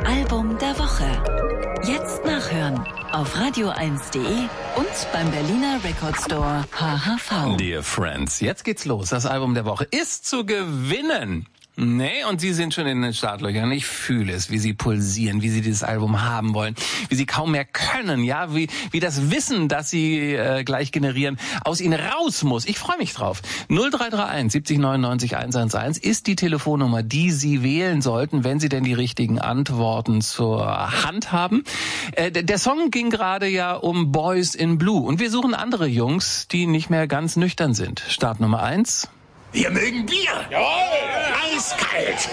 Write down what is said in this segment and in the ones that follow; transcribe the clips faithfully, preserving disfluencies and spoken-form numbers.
Album der Woche. Jetzt nachhören auf radio eins punkt de und beim Berliner Record Store H H V. Dear Friends, jetzt geht's los. Das Album der Woche ist zu gewinnen. Nee, und Sie sind schon in den Startlöchern. Ich fühle es, wie Sie pulsieren, wie Sie dieses Album haben wollen, wie Sie kaum mehr können, ja, wie wie das Wissen, das Sie äh, gleich generieren, aus Ihnen raus muss. Ich freue mich drauf. null drei drei eins siebzig neunundneunzig hundertelf ist die Telefonnummer, die Sie wählen sollten, wenn Sie denn die richtigen Antworten zur Hand haben. Äh, der Song ging gerade ja um Boys in Blue und wir suchen andere Jungs, die nicht mehr ganz nüchtern sind. Start Nummer eins. Wir mögen Bier. Jawohl. Eiskalt.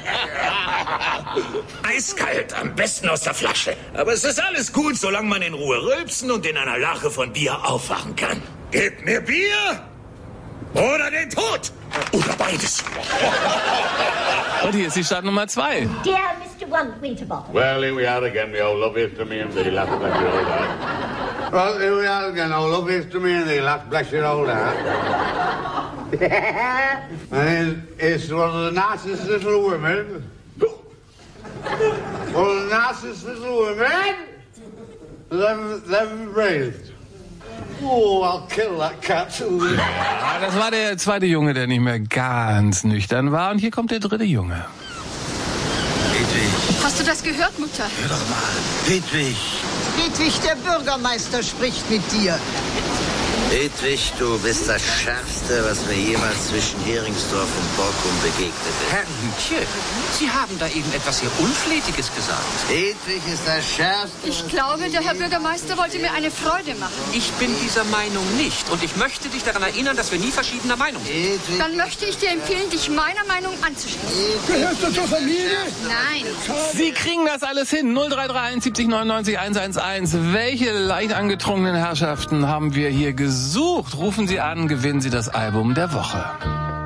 Eiskalt, am besten aus der Flasche. Aber es ist alles gut, solange man in Ruhe rülpsen und in einer Lache von Bier aufwachen kann. Gebt mir Bier oder den Tod. Oder beides. Und hier ist die Start Nummer zwei. Dear Mister One Winterbottom. Well, here we are again, the old love is to me and the last bless your old heart. Well, here we are again, old love is to me and the last bless your old heart. And it's one of the nicest little women. One of the nicest little women they've, they've raised. Oh, I'll kill that cat. Ja, das war der zweite Junge, der nicht mehr ganz nüchtern war. Und hier kommt der dritte Junge. Hedwig. Hast du das gehört, Mutter? Hör doch mal. Hedwig. Hedwig, der Bürgermeister spricht mit dir. Hedwig, du bist das Schärfste, was mir jemals zwischen Heringsdorf und Borkum begegnet ist. Herr Hütje, Sie haben da eben etwas sehr Unflätiges gesagt. Hedwig ist das Schärfste. Ich glaube, der Herr Bürgermeister wollte mir eine Freude machen. Ich bin dieser Meinung nicht. Und ich möchte dich daran erinnern, dass wir nie verschiedener Meinung sind. Hedwig. Dann möchte ich dir empfehlen, dich meiner Meinung anzuschließen. Gehörst du zur Familie? Nein. Sie kriegen das alles hin. null drei drei eins siebzig neunundneunzig hundertelf. Welche leicht angetrunkenen Herrschaften haben wir hier gesucht? Sucht, rufen Sie an, gewinnen Sie das Album der Woche.